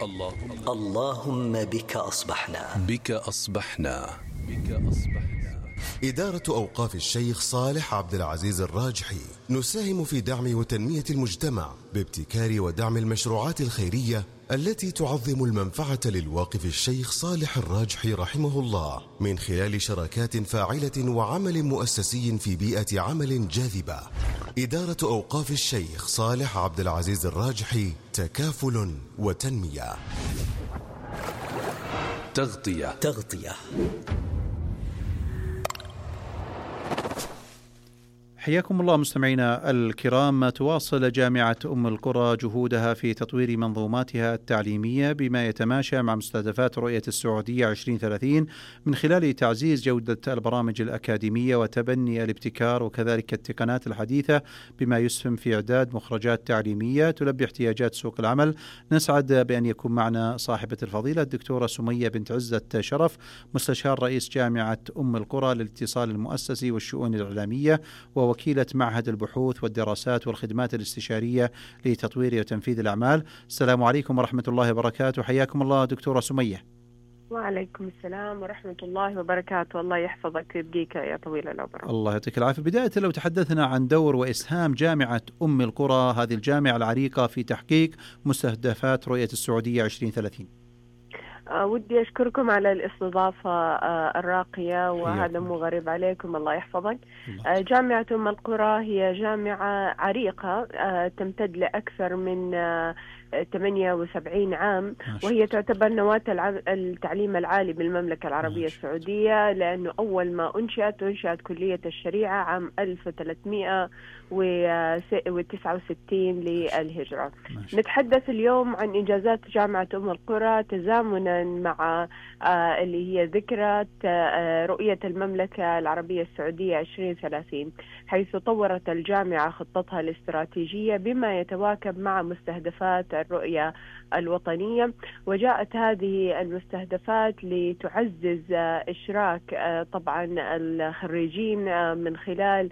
اللهم بك أصبحنا. إدارة أوقاف الشيخ صالح عبد العزيز الراجحي نساهم في دعم وتنمية المجتمع بابتكار ودعم المشروعات الخيرية التي تعظم المنفعة للواقف الشيخ صالح الراجحي رحمه الله من خلال شراكات فاعلة وعمل مؤسسي في بيئة عمل جاذبة. إدارة أوقاف الشيخ صالح عبد العزيز الراجحي، تكافل وتنمية. تغطية. حياكم الله مستمعينا الكرام. تواصل جامعة أم القرى جهودها في تطوير منظوماتها التعليمية بما يتماشى مع مستهدفات رؤية السعودية 2030 من خلال تعزيز جودة البرامج الأكاديمية وتبني الابتكار وكذلك التقنيات الحديثة بما يسهم في إعداد مخرجات تعليمية تلبي احتياجات سوق العمل. نسعد بأن يكون معنا صاحبة الفضيلة الدكتورة سمية بنت عزة شرف، مستشار رئيس جامعة أم القرى للاتصال المؤسسي والشؤون الإعلامية ووكيلة معهد البحوث والدراسات والخدمات الاستشارية لتطوير وتنفيذ الأعمال. السلام عليكم ورحمة الله وبركاته. حياكم الله دكتورة سمية. وعليكم السلام ورحمة الله وبركاته. الله يحفظك ويبقيك يا طويل العمر. الله يعطيك العافية. بداية لو تحدثنا عن دور وإسهام جامعة أم القرى هذه الجامعة العريقة في تحقيق مستهدفات رؤية السعودية 2030. ودي أشكركم على الاستضافة الراقية، وهذا مو غريب عليكم. الله يحفظك. جامعة أم القرى هي جامعة عريقة تمتد لأكثر من 78 عام، وهي تعتبر نواة التعليم العالي بالمملكة العربية السعودية، لأنه أول ما أنشأت كلية الشريعة عام 1369 للهجرة. نتحدث اليوم عن إنجازات جامعة أم القرى تزامنا مع اللي هي ذكرى رؤية المملكة العربية السعودية 2030، حيث طورت الجامعة خطتها الاستراتيجية بما يتواكب مع مستهدفات الرؤية الوطنية. وجاءت هذه المستهدفات لتعزز إشراك طبعا الخريجين من خلال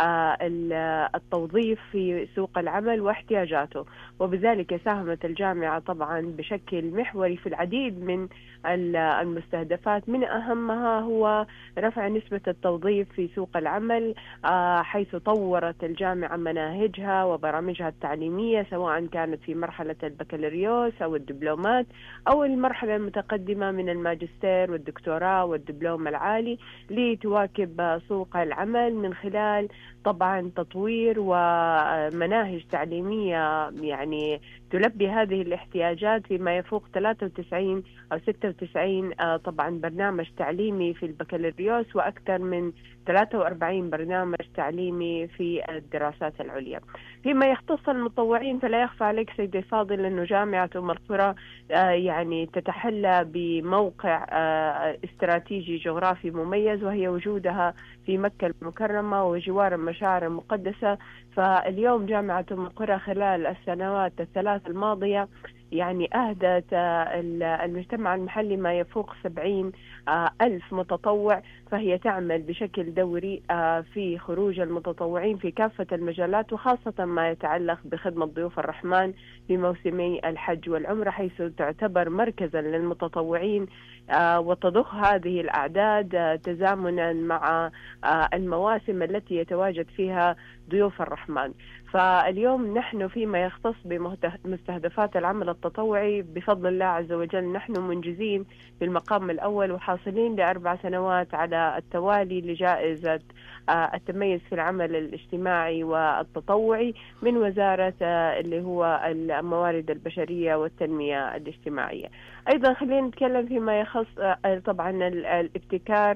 التوظيف في سوق العمل واحتياجاته، وبذلك ساهمت الجامعة طبعا بشكل محوري في العديد من المستهدفات. من أهمها هو رفع نسبة التوظيف في سوق العمل، حيث طورت الجامعة مناهجها وبرامجها التعليمية سواء كانت في مرحلة البكالوريوس أو الدبلومات أو المرحلة المتقدمة من الماجستير والدكتوراه والدبلوم العالي، لتواكب سوق العمل من خلال طبعا تطوير ومناهج تعليمية يعني تلبي هذه الاحتياجات، فيما يفوق 93 أو 96 طبعا برنامج تعليمي في البكالوريوس، وأكثر من 43 برنامج تعليمي في الدراسات العليا. فيما يختص المتطوعين فلا يخفى عليك سيدي الفاضل أنه جامعة أم القرى يعني تتحلى بموقع استراتيجي جغرافي مميز، وهي وجودها في مكة المكرمة وجوار المشاعر المقدسة. فاليوم جامعة أم القرى خلال السنوات الثلاث الماضية يعني أهدت المجتمع المحلي ما يفوق 70 ألف متطوع، فهي تعمل بشكل دوري في خروج المتطوعين في كافة المجالات، وخاصة ما يتعلق بخدمة ضيوف الرحمن في موسمي الحج والعمرة، حيث تعتبر مركزا للمتطوعين وتضخ هذه الأعداد تزامنا مع المواسم التي يتواجد فيها ضيوف الرحمن. فاليوم نحن فيما يختص بمستهدفات العمل التطوعي بفضل الله عز وجل نحن منجزين في المقام الأول، وحاصلين ل4 سنوات على التوالي لجائزة التميز في العمل الاجتماعي والتطوعي من وزارة اللي هو الموارد البشرية والتنمية الاجتماعية. أيضا خلينا نتكلم فيما يخص طبعا الابتكار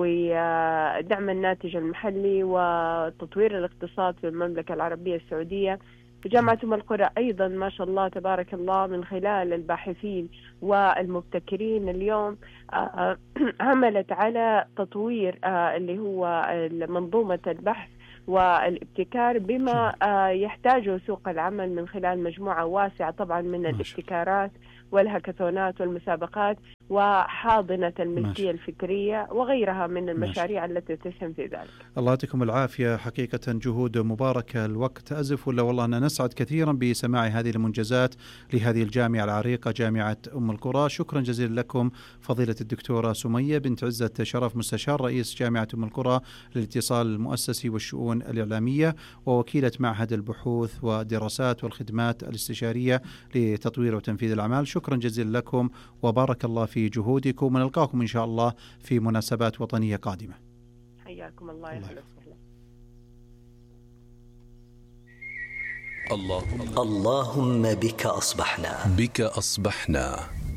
ودعم الناتج المحلي وتطوير الاقتصاد في المملكة العربية السعودية. جامعة أم القرى أيضا ما شاء الله تبارك الله من خلال الباحثين والمبتكرين اليوم عملت على تطوير اللي هو منظومة البحث والابتكار بما يحتاجه سوق العمل من خلال مجموعة واسعة طبعا من الابتكارات والهاكاثونات والمسابقات وحاضنة الملكية الفكرية وغيرها من المشاريع التي تسهم في ذلك. الله يعطيكم العافية، حقيقة جهود مباركة. الوقت أزف، ولا والله أنا نسعد كثيرا بسماع هذه المنجزات لهذه الجامعة العريقة، جامعة أم القرى. شكرا جزيلا لكم فضيلة الدكتورة سمية بنت عزة شرف، مستشار رئيس جامعة أم القرى للاتصال المؤسسي والشؤون الإعلامية، ووكيلة معهد البحوث والدراسات والخدمات الاستشارية لتطوير وتنفيذ الأعمال. شكرا جزيلا لكم وبارك الله في جهودكم، ونلقاكم إن شاء الله في مناسبات وطنية قادمة. حياكم الله يا حلو. اللهم بك أصبحنا. بك أصبحنا.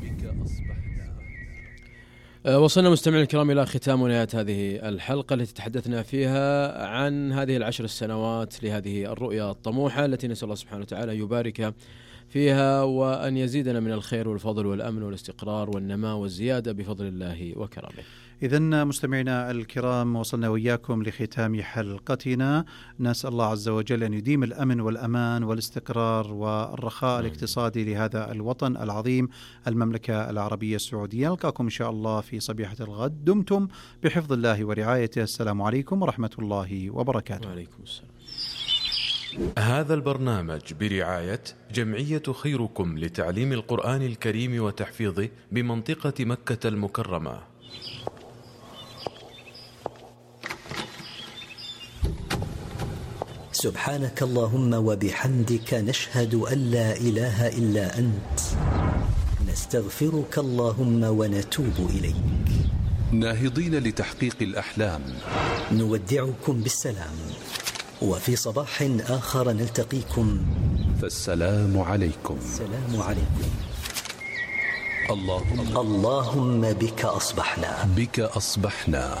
وصلنا مستمعينا الكرام إلى ختام ونهاية هذه الحلقة التي تحدثنا فيها عن هذه 10 سنوات لهذه الرؤية الطموحة التي نسأل الله سبحانه وتعالى يبارك فيها وأن يزيدنا من الخير والفضل والأمن والاستقرار والنماء والزيادة بفضل الله وكرمه. إذن مستمعينا الكرام، وصلنا وإياكم لختام حلقتنا. نسأل الله عز وجل أن يديم الأمن والأمان والاستقرار والرخاء الاقتصادي لهذا الوطن العظيم، المملكة العربية السعودية. نلقاكم إن شاء الله في صبيحة الغد. دمتم بحفظ الله ورعايته. السلام عليكم ورحمة الله وبركاته. وعليكم السلام. هذا البرنامج برعاية جمعية خيركم لتعليم القرآن الكريم وتحفيظه بمنطقة مكة المكرمة. سبحانك اللهم وبحمدك، نشهد أن لا إله إلا أنت، نستغفرك اللهم ونتوب إليك. ناهضين لتحقيق الأحلام، نودعكم بالسلام، وفي صباح آخر نلتقيكم، فالسلام عليكم. السلام عليكم. اللهم بك أصبحنا. بك أصبحنا.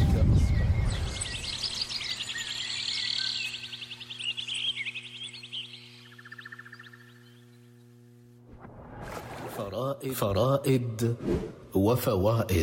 فرائد وفوائد.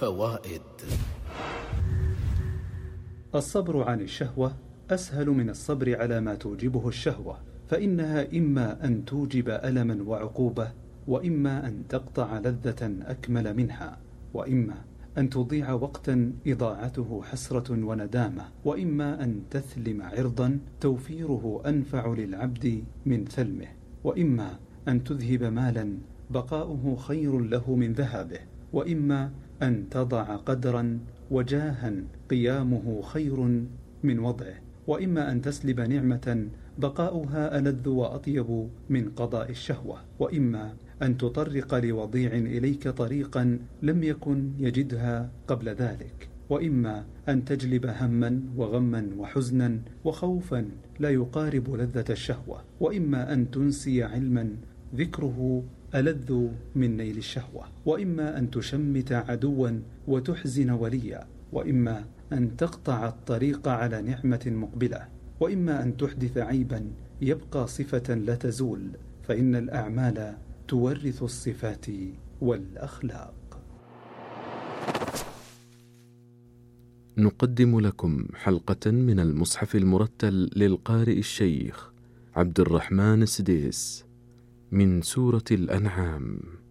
الصبر عن الشهوة أسهل من الصبر على ما توجبه الشهوة، فإنها إما أن توجب ألما وعقوبة، وإما أن تقطع لذة أكمل منها، وإما أن تضيع وقتا إضاعته حسرة وندامة، وإما أن تثلم عرضا توفيره أنفع للعبد من ثلمه، وإما أن تذهب مالا بقاؤه خير له من ذهابه، وإما أن تضع قدرا وجاها قيامه خير من وضعه، وإما أن تسلب نعمة بقاؤها ألذ وأطيب من قضاء الشهوة، وإما أن تطرق لوضيع إليك طريقا لم يكن يجدها قبل ذلك، وإما أن تجلب هما وغما وحزنا وخوفا لا يقارب لذة الشهوة، وإما أن تنسي علما ذكره ألذ من نيل الشهوة، وإما أن تشمت عدوا وتحزن وليا، وإما أن تقطع الطريق على نعمة مقبلة، وإما أن تحدث عيبا يبقى صفة لا تزول، فإن الأعمال تورث الصفات والأخلاق. نقدم لكم حلقة من المصحف المرتل للقارئ الشيخ عبد الرحمن السديس من سورة الأنعام.